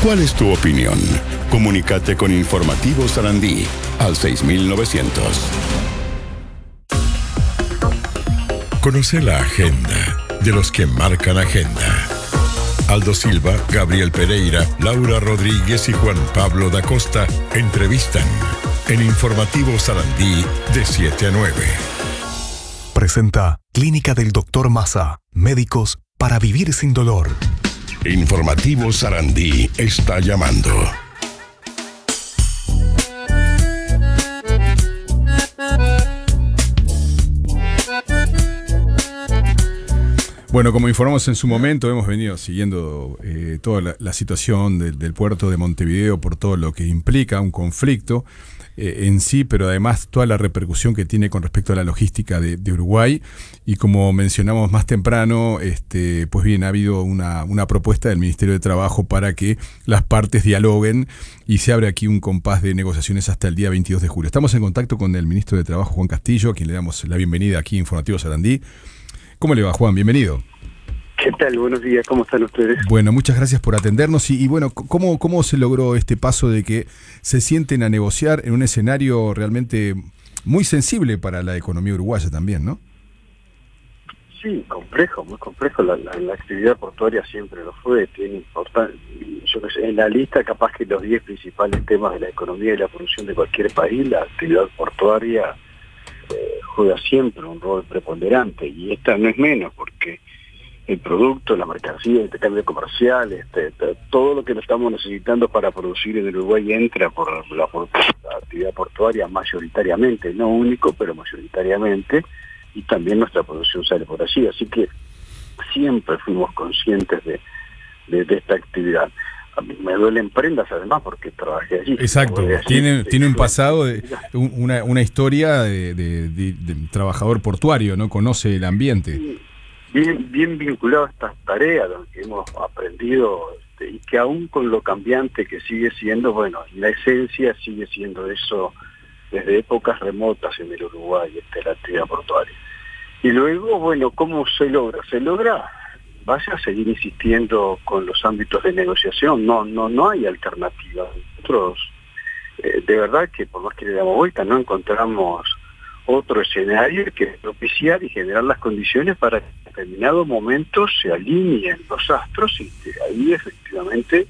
¿Cuál es tu opinión? Comunícate con Informativo Sarandí al 6900. Conoce la agenda de los que marcan agenda. Aldo Silva, Gabriel Pereira, Laura Rodríguez y Juan Pablo da Costa entrevistan en Informativo Sarandí de 7 a 9. Presenta Clínica del Dr. Maza. Médicos para vivir sin dolor. Informativo Sarandí está llamando. Bueno, como informamos en su momento, hemos venido siguiendo toda la situación del puerto de Montevideo por todo lo que implica un conflicto en sí, pero además toda la repercusión que tiene con respecto a la logística de Uruguay. Y como mencionamos más temprano, pues bien, ha habido una propuesta del Ministerio de Trabajo para que las partes dialoguen y se abre aquí un compás de negociaciones hasta el día 22 de julio. Estamos en contacto con el Ministro de Trabajo, Juan Castillo, a quien le damos la bienvenida aquí en Informativo Sarandí. ¿Cómo le va, Juan? Bienvenido. ¿Qué tal? Buenos días, ¿cómo están ustedes? Bueno, muchas gracias por atendernos y bueno, ¿cómo se logró este paso de que se sienten a negociar en un escenario realmente muy sensible para la economía uruguaya también, ¿no? Sí, complejo, muy complejo. La actividad portuaria siempre lo fue, tiene importancia. Yo que sé, en la lista capaz que los 10 principales temas de la economía y la producción de cualquier país, la actividad portuaria juega siempre un rol preponderante, y esta no es menos, porque el producto, la mercancía, el intercambio comercial, todo lo que estamos necesitando para producir en el Uruguay entra por la actividad portuaria mayoritariamente, no único, pero mayoritariamente, y también nuestra producción sale por allí, así que siempre fuimos conscientes de esta actividad. A mí me duelen prendas además porque trabajé allí. Exacto, allí, tiene un pasado, una historia de trabajador portuario, ¿no? Conoce el ambiente. Bien vinculado a estas tareas, lo que hemos aprendido, y que aún con lo cambiante que sigue siendo, bueno, la esencia sigue siendo eso desde épocas remotas en el Uruguay, la actividad portuaria. Y luego, bueno, ¿cómo se logra? Se logra, vaya a seguir insistiendo con los ámbitos de negociación, no hay alternativa. Nosotros, de verdad que por más que le damos vuelta, no encontramos otro escenario que propiciar y generar las condiciones para que en determinado momento se alineen los astros y ahí efectivamente